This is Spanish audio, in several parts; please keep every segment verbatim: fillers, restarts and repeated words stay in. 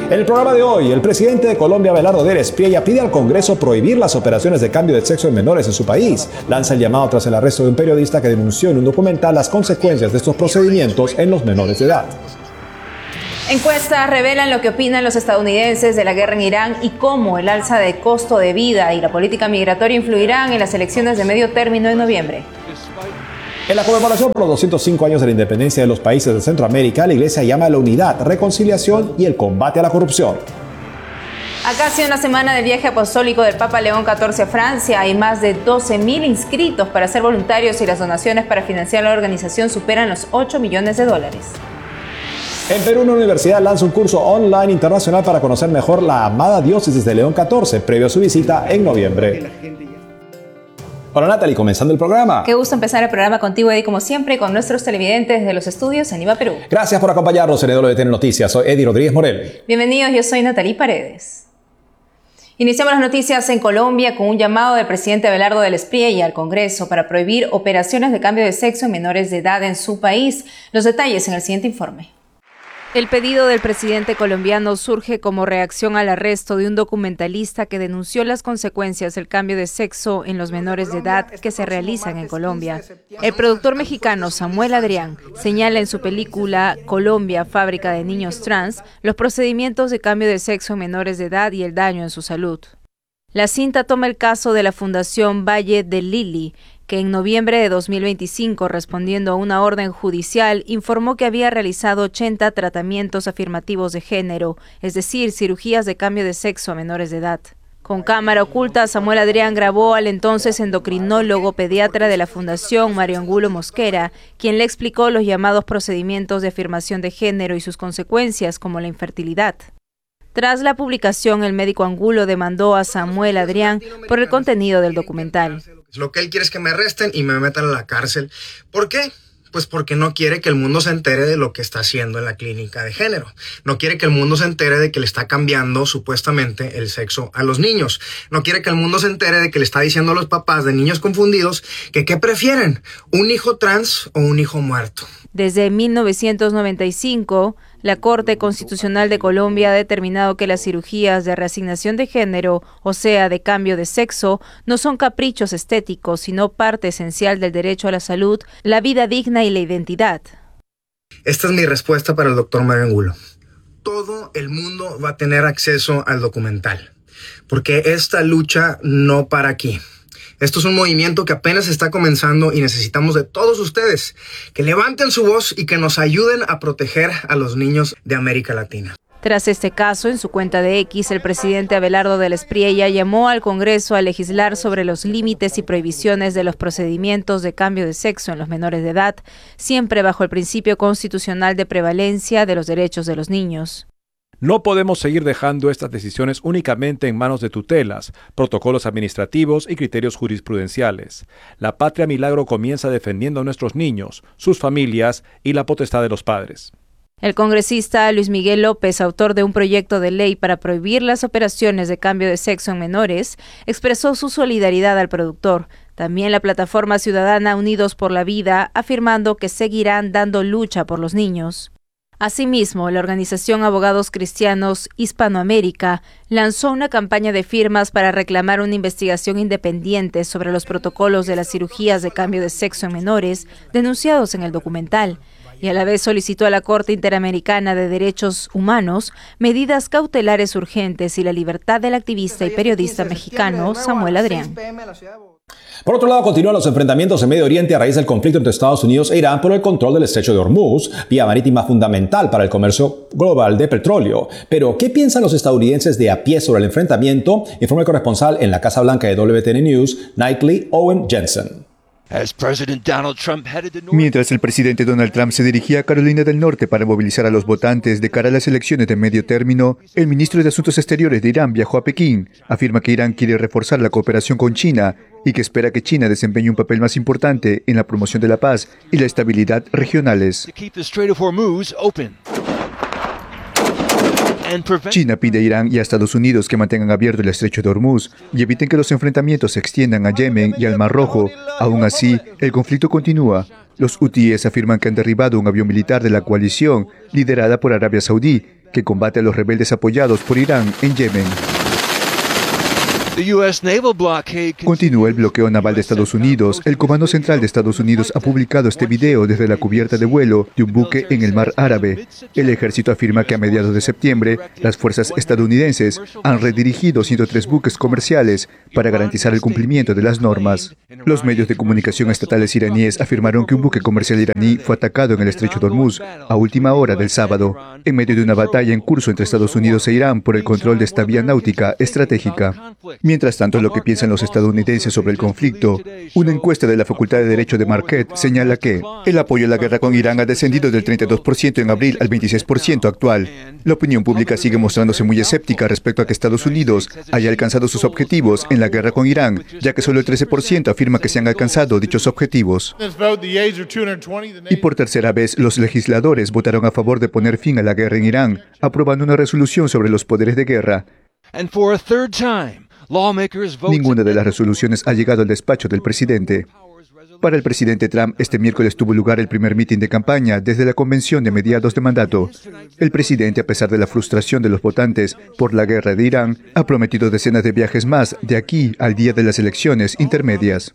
En el programa de hoy, el presidente de Colombia, Abelardo del Espriella, pide al Congreso prohibir las operaciones de cambio de sexo en menores en su país. Lanza el llamado tras el arresto de un periodista que denunció en un documental las consecuencias de estos procedimientos en los menores de edad. Encuestas revelan lo que opinan los estadounidenses de la guerra en Irán y cómo el alza de costo de vida y la política migratoria influirán en las elecciones de medio término en noviembre. En la conmemoración por los doscientos cinco años de la independencia de los países de Centroamérica, la Iglesia llama a la unidad, reconciliación y el combate a la corrupción. A casi una semana del viaje apostólico del Papa León catorce a Francia, hay más de doce mil inscritos para ser voluntarios y las donaciones para financiar la organización superan los ocho millones de dólares. En Perú, una universidad lanza un curso online internacional para conocer mejor la amada diócesis de León catorce, previo a su visita en noviembre. Hola Natalie, comenzando el programa. Qué gusto empezar el programa contigo, Eddie, como siempre, con nuestros televidentes de los estudios en Lima, Perú. Gracias por acompañarnos en W T N Noticias. Soy Eddie Rodríguez Morel. Bienvenidos, yo soy Natalie Paredes. Iniciamos las noticias en Colombia con un llamado del presidente Abelardo del Espriella al Congreso para prohibir operaciones de cambio de sexo en menores de edad en su país. Los detalles en el siguiente informe. El pedido del presidente colombiano surge como reacción al arresto de un documentalista que denunció las consecuencias del cambio de sexo en los menores de edad que se realizan en Colombia. El productor mexicano Samuel Adrián señala en su película Colombia, fábrica de niños trans, los procedimientos de cambio de sexo en menores de edad y el daño en su salud. La cinta toma el caso de la Fundación Valle de Lili, que en noviembre de dos mil veinticinco, respondiendo a una orden judicial, informó que había realizado ochenta tratamientos afirmativos de género, es decir, cirugías de cambio de sexo a menores de edad. Con cámara oculta, Samuel Adrián grabó al entonces endocrinólogo pediatra de la Fundación, Mario Angulo Mosquera, quien le explicó los llamados procedimientos de afirmación de género y sus consecuencias, como la infertilidad. Tras la publicación, el médico Angulo demandó a Samuel Adrián por el contenido del documental. Lo que él quiere es que me arresten y me metan a la cárcel. ¿Por qué? Pues porque no quiere que el mundo se entere de lo que está haciendo en la clínica de género. No quiere que el mundo se entere de que le está cambiando supuestamente el sexo a los niños. No quiere que el mundo se entere de que le está diciendo a los papás de niños confundidos que ¿qué prefieren? ¿Un hijo trans o un hijo muerto? Desde mil novecientos noventa y cinco, la Corte Constitucional de Colombia ha determinado que las cirugías de reasignación de género, o sea, de cambio de sexo, no son caprichos estéticos, sino parte esencial del derecho a la salud, la vida digna y la identidad. Esta es mi respuesta para el doctor Mario Angulo. Todo el mundo va a tener acceso al documental, porque esta lucha no para aquí. Esto es un movimiento que apenas está comenzando y necesitamos de todos ustedes que levanten su voz y que nos ayuden a proteger a los niños de América Latina. Tras este caso, en su cuenta de X, el presidente Abelardo del Espriella llamó al Congreso a legislar sobre los límites y prohibiciones de los procedimientos de cambio de sexo en los menores de edad, siempre bajo el principio constitucional de prevalencia de los derechos de los niños. No podemos seguir dejando estas decisiones únicamente en manos de tutelas, protocolos administrativos y criterios jurisprudenciales. La Patria Milagro comienza defendiendo a nuestros niños, sus familias y la potestad de los padres. El congresista Luis Miguel López, autor de un proyecto de ley para prohibir las operaciones de cambio de sexo en menores, expresó su solidaridad al productor. También la plataforma ciudadana Unidos por la Vida, afirmando que seguirán dando lucha por los niños. Asimismo, la organización Abogados Cristianos Hispanoamérica lanzó una campaña de firmas para reclamar una investigación independiente sobre los protocolos de las cirugías de cambio de sexo en menores denunciados en el documental, y a la vez solicitó a la Corte Interamericana de Derechos Humanos medidas cautelares urgentes y la libertad del activista y periodista mexicano Samuel Adrián. Por otro lado, continúan los enfrentamientos en Medio Oriente a raíz del conflicto entre Estados Unidos e Irán por el control del estrecho de Hormuz, vía marítima fundamental para el comercio global de petróleo. Pero, ¿qué piensan los estadounidenses de a pie sobre el enfrentamiento? Informa el corresponsal en la Casa Blanca de W T N News, Nightly Owen Jensen. Mientras el presidente Donald Trump se dirigía a Carolina del Norte para movilizar a los votantes de cara a las elecciones de medio término, el ministro de Asuntos Exteriores de Irán viajó a Pekín. Afirma que Irán quiere reforzar la cooperación con China y que espera que China desempeñe un papel más importante en la promoción de la paz y la estabilidad regionales. China pide a Irán y a Estados Unidos que mantengan abierto el estrecho de Hormuz y eviten que los enfrentamientos se extiendan a Yemen y al Mar Rojo. Aún así, el conflicto continúa. Los hutíes afirman que han derribado un avión militar de la coalición liderada por Arabia Saudí, que combate a los rebeldes apoyados por Irán en Yemen. Continúa el bloqueo naval de Estados Unidos. El Comando Central de Estados Unidos ha publicado este video desde la cubierta de vuelo de un buque en el Mar Árabe. El ejército afirma que a mediados de septiembre, las fuerzas estadounidenses han redirigido ciento tres buques comerciales para garantizar el cumplimiento de las normas. Los medios de comunicación estatales iraníes afirmaron que un buque comercial iraní fue atacado en el estrecho de Hormuz a última hora del sábado, en medio de una batalla en curso entre Estados Unidos e Irán por el control de esta vía náutica estratégica. Mientras tanto, lo que piensan los estadounidenses sobre el conflicto, una encuesta de la Facultad de Derecho de Marquette señala que el apoyo a la guerra con Irán ha descendido del treinta y dos por ciento en abril al veintiséis por ciento actual. La opinión pública sigue mostrándose muy escéptica respecto a que Estados Unidos haya alcanzado sus objetivos en la guerra con Irán, ya que solo el trece por ciento afirma que se han alcanzado dichos objetivos. Y por tercera vez, los legisladores votaron a favor de poner fin a la guerra en Irán, aprobando una resolución sobre los poderes de guerra. Ninguna de las resoluciones ha llegado al despacho del presidente. Para el presidente Trump, este miércoles tuvo lugar el primer mitin de campaña desde la convención de mediados de mandato. El presidente, a pesar de la frustración de los votantes por la guerra de Irán, ha prometido decenas de viajes más de aquí al día de las elecciones intermedias.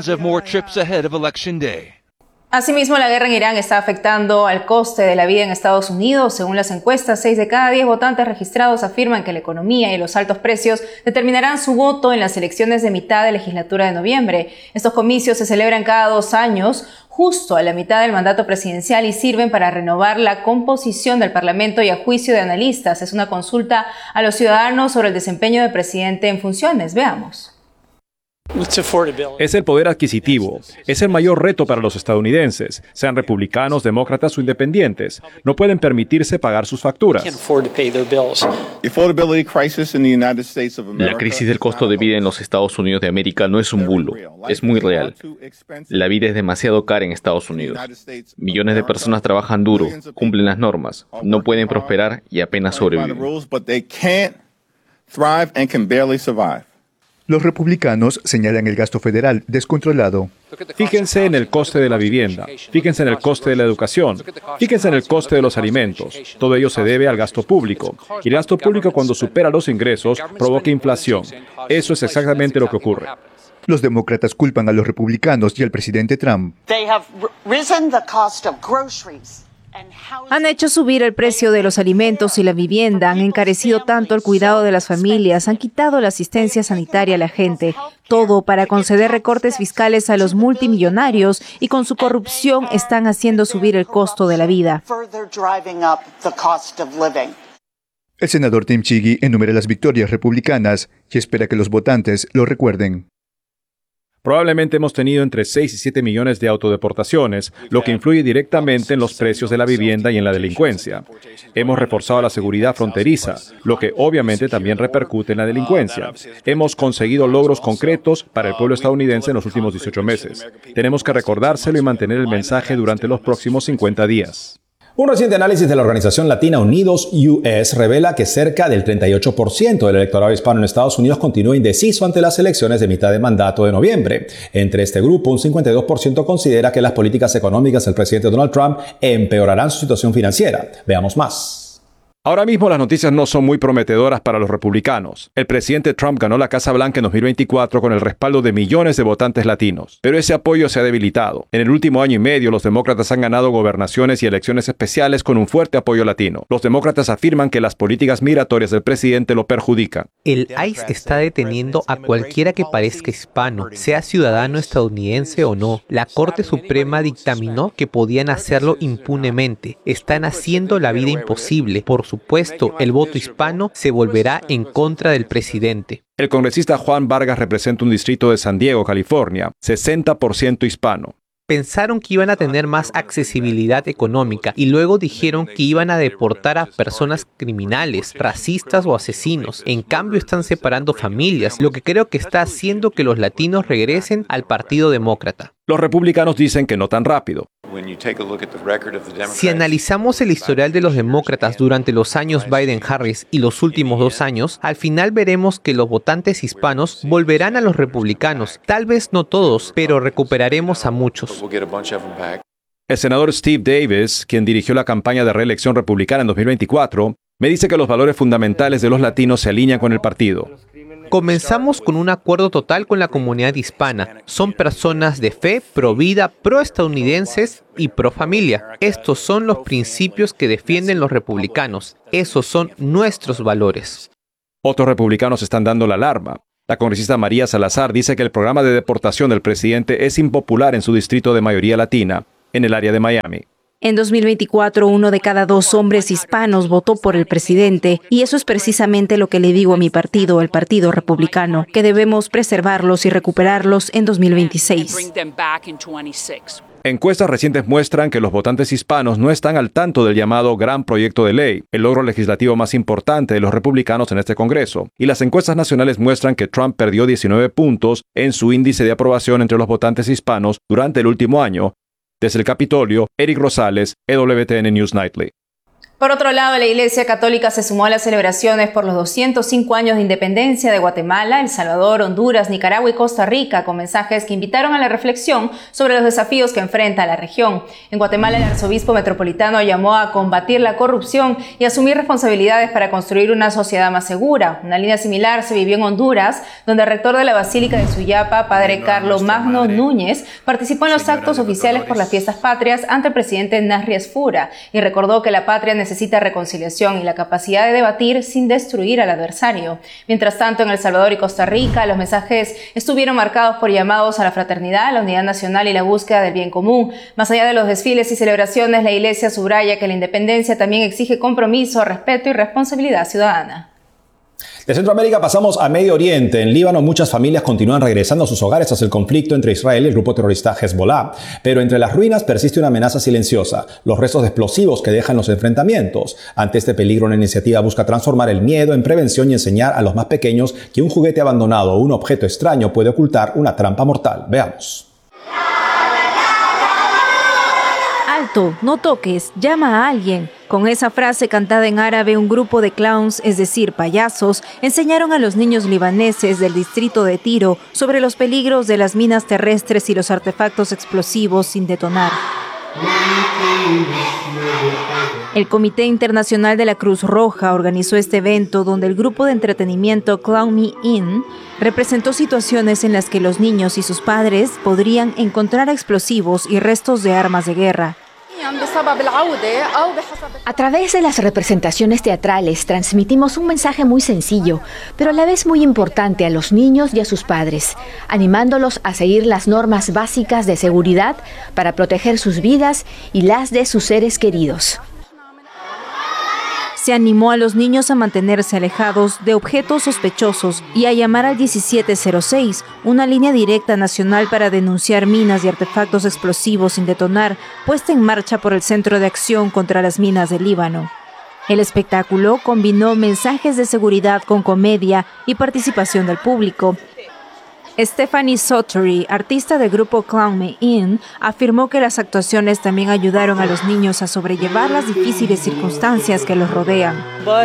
Asimismo, la guerra en Irán está afectando al coste de la vida en Estados Unidos. Según las encuestas, seis de cada diez votantes registrados afirman que la economía y los altos precios determinarán su voto en las elecciones de mitad de legislatura de noviembre. Estos comicios se celebran cada dos años, justo a la mitad del mandato presidencial, y sirven para renovar la composición del Parlamento y a juicio de analistas. Es una consulta a los ciudadanos sobre el desempeño del presidente en funciones. Veamos. Es el poder adquisitivo. Es el mayor reto para los estadounidenses, sean republicanos, demócratas o independientes. No pueden permitirse pagar sus facturas. La crisis del costo de vida en los Estados Unidos de América no es un bulo, es muy real. La vida es demasiado cara en Estados Unidos. Millones de personas trabajan duro, cumplen las normas, no pueden prosperar y apenas sobreviven. Los republicanos señalan el gasto federal descontrolado. Fíjense en el coste de la vivienda, fíjense en el coste de la educación, fíjense en el coste de los alimentos. Todo ello se debe al gasto público. Y el gasto público, cuando supera los ingresos, provoca inflación. Eso es exactamente lo que ocurre. Los demócratas culpan a los republicanos y al presidente Trump. Han hecho subir el precio de los alimentos y la vivienda, han encarecido tanto el cuidado de las familias, han quitado la asistencia sanitaria a la gente, todo para conceder recortes fiscales a los multimillonarios, y con su corrupción están haciendo subir el costo de la vida. El senador Tim Chigi enumera las victorias republicanas y espera que los votantes lo recuerden. Probablemente hemos tenido entre seis y siete millones de autodeportaciones, lo que influye directamente en los precios de la vivienda y en la delincuencia. Hemos reforzado la seguridad fronteriza, lo que obviamente también repercute en la delincuencia. Hemos conseguido logros concretos para el pueblo estadounidense en los últimos dieciocho meses. Tenemos que recordárselo y mantener el mensaje durante los próximos cincuenta días. Un reciente análisis de la organización latina Unidos U S revela que cerca del treinta y ocho por ciento del electorado hispano en Estados Unidos continúa indeciso ante las elecciones de mitad de mandato de noviembre. Entre este grupo, un cincuenta y dos por ciento considera que las políticas económicas del presidente Donald Trump empeorarán su situación financiera. Veamos más. Ahora mismo las noticias no son muy prometedoras para los republicanos. El presidente Trump ganó la Casa Blanca en dos mil veinticuatro con el respaldo de millones de votantes latinos, pero ese apoyo se ha debilitado. En el último año y medio, los demócratas han ganado gobernaciones y elecciones especiales con un fuerte apoyo latino. Los demócratas afirman que las políticas migratorias del presidente lo perjudican. El I C E está deteniendo a cualquiera que parezca hispano, sea ciudadano estadounidense o no. La Corte Suprema dictaminó que podían hacerlo impunemente. Están haciendo la vida imposible. Por su supuesto, el voto hispano se volverá en contra del presidente. El congresista Juan Vargas representa un distrito de San Diego, California, sesenta por ciento hispano. Pensaron que iban a tener más accesibilidad económica y luego dijeron que iban a deportar a personas criminales, racistas o asesinos. En cambio, están separando familias, lo que creo que está haciendo que los latinos regresen al Partido Demócrata. Los republicanos dicen que no tan rápido. Si analizamos el historial de los demócratas durante los años Biden-Harris y los últimos dos años, al final veremos que los votantes hispanos volverán a los republicanos. Tal vez no todos, pero recuperaremos a muchos. El senador Steve Davis, quien dirigió la campaña de reelección republicana en dos mil veinticuatro, me dice que los valores fundamentales de los latinos se alinean con el partido. Comenzamos con un acuerdo total con la comunidad hispana. Son personas de fe, pro vida, pro estadounidenses y pro familia. Estos son los principios que defienden los republicanos. Esos son nuestros valores. Otros republicanos están dando la alarma. La congresista María Salazar dice que el programa de deportación del presidente es impopular en su distrito de mayoría latina, en el área de Miami. En dos mil veinticuatro, uno de cada dos hombres hispanos votó por el presidente, y eso es precisamente lo que le digo a mi partido, el Partido Republicano, que debemos preservarlos y recuperarlos en dos mil veintiséis. Encuestas recientes muestran que los votantes hispanos no están al tanto del llamado Gran Proyecto de Ley, el logro legislativo más importante de los republicanos en este Congreso. Y las encuestas nacionales muestran que Trump perdió diecinueve puntos en su índice de aprobación entre los votantes hispanos durante el último año. Desde el Capitolio, Eric Rosales, E W T N News Nightly. Por otro lado, la Iglesia Católica se sumó a las celebraciones por los doscientos cinco años de independencia de Guatemala, El Salvador, Honduras, Nicaragua y Costa Rica, con mensajes que invitaron a la reflexión sobre los desafíos que enfrenta la región. En Guatemala, el arzobispo metropolitano llamó a combatir la corrupción y asumir responsabilidades para construir una sociedad más segura. Una línea similar se vivió en Honduras, donde el rector de la Basílica de Suyapa, padre Carlos Magno Núñez, participó en los actos oficiales por las fiestas patrias ante el presidente Nasri Esfura y recordó que la patria necesita reconciliación y la capacidad de debatir sin destruir al adversario. Mientras tanto, en El Salvador y Costa Rica, los mensajes estuvieron marcados por llamados a la fraternidad, la unidad nacional y la búsqueda del bien común. Más allá de los desfiles y celebraciones, la Iglesia subraya que la independencia también exige compromiso, respeto y responsabilidad ciudadana. De Centroamérica pasamos a Medio Oriente. En Líbano, muchas familias continúan regresando a sus hogares tras el conflicto entre Israel y el grupo terrorista Hezbollah. Pero entre las ruinas persiste una amenaza silenciosa: los restos de explosivos que dejan los enfrentamientos. Ante este peligro, una iniciativa busca transformar el miedo en prevención y enseñar a los más pequeños que un juguete abandonado o un objeto extraño puede ocultar una trampa mortal. Veamos. Alto, no toques, llama a alguien. Con esa frase cantada en árabe, un grupo de clowns, es decir, payasos, enseñaron a los niños libaneses del distrito de Tiro sobre los peligros de las minas terrestres y los artefactos explosivos sin detonar. El Comité Internacional de la Cruz Roja organizó este evento, donde el grupo de entretenimiento Clown Me In representó situaciones en las que los niños y sus padres podrían encontrar explosivos y restos de armas de guerra. A través de las representaciones teatrales transmitimos un mensaje muy sencillo, pero a la vez muy importante a los niños y a sus padres, animándolos a seguir las normas básicas de seguridad para proteger sus vidas y las de sus seres queridos. Se animó a los niños a mantenerse alejados de objetos sospechosos y a llamar al diecisiete cero seis, una línea directa nacional para denunciar minas y artefactos explosivos sin detonar, puesta en marcha por el Centro de Acción contra las Minas del Líbano. El espectáculo combinó mensajes de seguridad con comedia y participación del público. Stephanie Sottery, artista del grupo Clown Me In, afirmó que las actuaciones también ayudaron a los niños a sobrellevar las difíciles circunstancias que los rodean.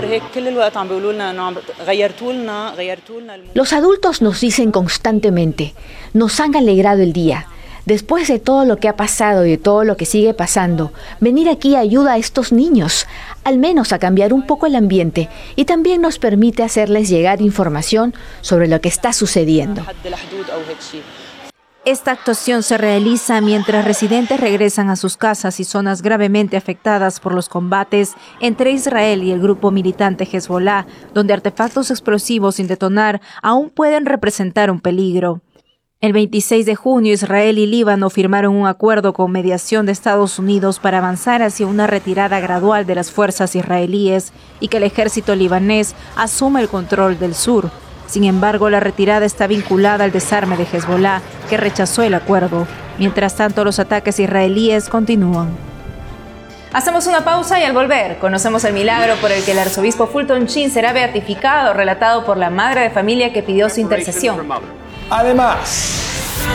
Los adultos nos dicen constantemente, nos han alegrado el día. Después de todo lo que ha pasado y de todo lo que sigue pasando, venir aquí ayuda a estos niños, al menos a cambiar un poco el ambiente, y también nos permite hacerles llegar información sobre lo que está sucediendo. Esta actuación se realiza mientras residentes regresan a sus casas y zonas gravemente afectadas por los combates entre Israel y el grupo militante Hezbollah, donde artefactos explosivos sin detonar aún pueden representar un peligro. El veintiséis de junio, Israel y Líbano firmaron un acuerdo con mediación de Estados Unidos para avanzar hacia una retirada gradual de las fuerzas israelíes y que el ejército libanés asuma el control del sur. Sin embargo, la retirada está vinculada al desarme de Hezbollah, que rechazó el acuerdo. Mientras tanto, los ataques israelíes continúan. Hacemos una pausa y al volver conocemos el milagro por el que el arzobispo Fulton Sheen será beatificado, relatado por la madre de familia que pidió su intercesión. Además,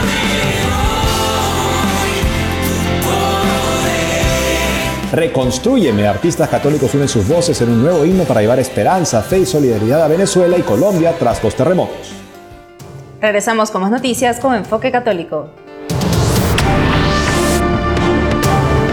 Reconstrúyeme. Artistas católicos unen sus voces en un nuevo himno para llevar esperanza, fe y solidaridad a Venezuela y Colombia tras los terremotos. Regresamos con más noticias con Enfoque Católico.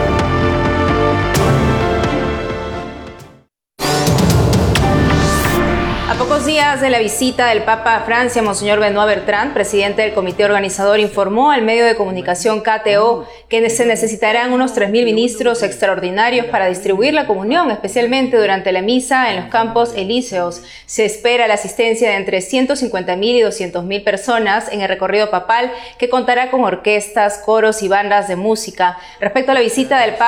pocos días de la visita del Papa a Francia, Monseñor Benoit Bertrand, presidente del comité organizador, informó al medio de comunicación K T O que se necesitarán unos tres mil ministros extraordinarios para distribuir la comunión, especialmente durante la misa en los campos elíseos. Se espera la asistencia de entre ciento cincuenta mil y doscientas mil personas en el recorrido papal, que contará con orquestas, coros y bandas de música. Respecto a la visita del Papa